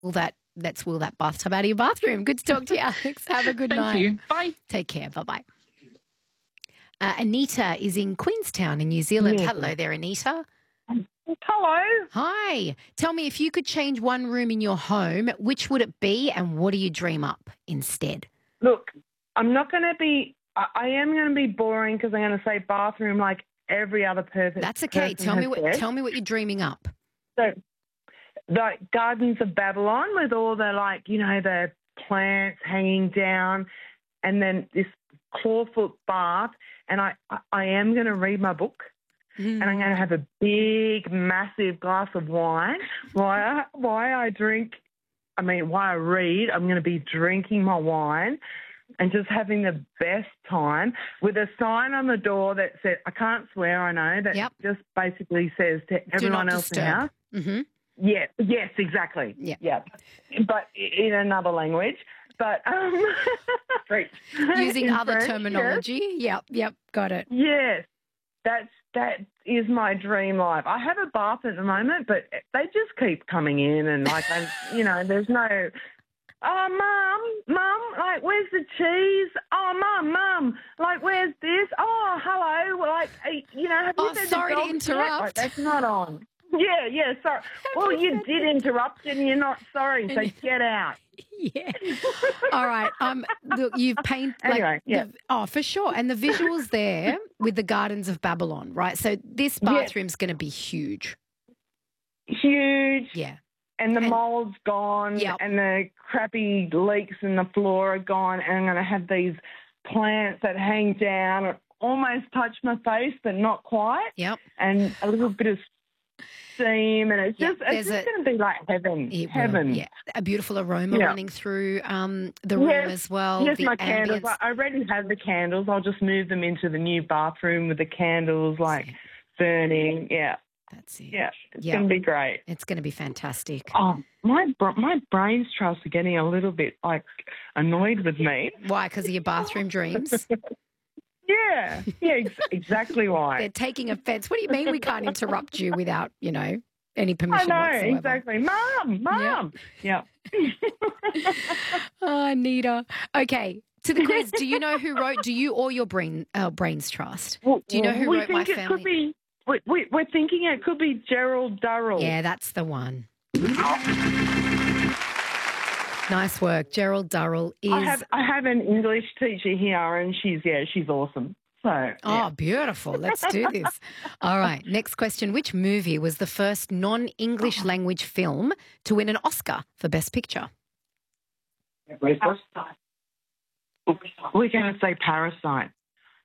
Will that bathtub out of your bathroom. Good to talk to you, Alex. Have a good night. Thank you. Bye. Take care. Bye-bye. Anita is in Queenstown in New Zealand. Yes. Hello there, Anita. Hello. Hi. Tell me, if you could change one room in your home, which would it be and what do you dream up instead? Look, I'm not going to be. I am going to be boring because I'm going to say bathroom like every other person. That's okay. Tell me what you're dreaming up. So, like Gardens of Babylon with all the the plants hanging down, and then this clawfoot bath. And I am going to read my book. And I'm going to have a big, massive glass of wine. Why I read, I'm going to be drinking my wine and just having the best time with a sign on the door that said, I can't swear, I know, that just basically says to everyone else in the house. Mm-hmm. Yeah, yes, exactly. Yeah. But in another language. But using other French, terminology. Yes. Yep, got it. Yes. That is my dream life. I have a bath at the moment, but they just keep coming in and there's no, mum, like, where's the cheese? Oh, mum, like, where's this? Oh, hello, like, have you fed sorry the to dogs yet? interrupt. Like, that's not on. Yeah, sorry. Well, you did interrupt and you're not sorry, so get out. Yeah. All right. Look, you've painted. Anyway, for sure. And the visuals there with the Gardens of Babylon, right? So this bathroom's going to be huge. Huge. Yeah. And the mold's gone, and the crappy leaks in the floor are gone, and I'm going to have these plants that hang down, almost touch my face, but not quite. Yep. And a little bit of steam, and it's just going to be like heaven. Heaven. Yeah. A beautiful aroma running through the room as well. Yes, the my ambience. candles. I already have the candles. I'll just move them into the new bathroom with the candles burning. Yeah. That's it. Yeah, it's going to be great. It's going to be fantastic. Oh, my brains trust are getting a little bit annoyed with me. Why? Because of your bathroom dreams? Yeah, exactly why. They're taking offence. What do you mean we can't interrupt you without, any permission I know, whatsoever? exactly. Mum. Yeah. Oh, Anita. Okay, to the quiz. Do you know who wrote, do you or your brains trust? Do you know who wrote My Family? We're thinking it could be Gerald Durrell. Yeah, that's the one. Nice work. Gerald Durrell is... I have an English teacher here and she's awesome. So, beautiful. Let's do this. All right, next question. Which movie was the first non-English language film to win an Oscar for Best Picture? Parasite. We're going to say Parasite.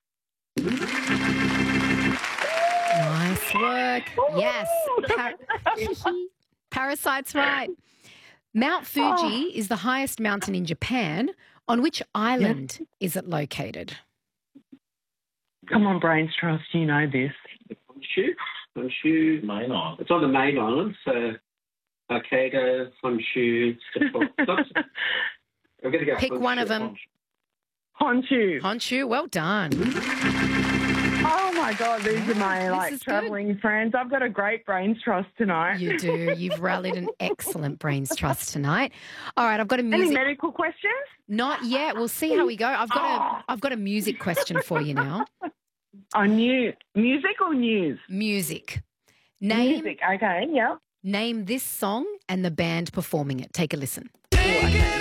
Nice work. Yes. Parasite's right. Mount Fuji is the highest mountain in Japan. On which island is it located? Come on, Brains Trust, you know this. Honshu main island. It's on the main island, so Hokkaido, Honshu. I'm going to go Pick Honshu, one of them. Honshu. Honshu, well done. Oh, my God, these are my, travelling friends. I've got a great Brains Trust tonight. You do. You've rallied an excellent Brains Trust tonight. All right, I've got a music... Any medical questions? Not yet. We'll see how we go. I've got a music question for you now. Music or news? Music. Music, okay, yeah. Name this song and the band performing it. Take a listen.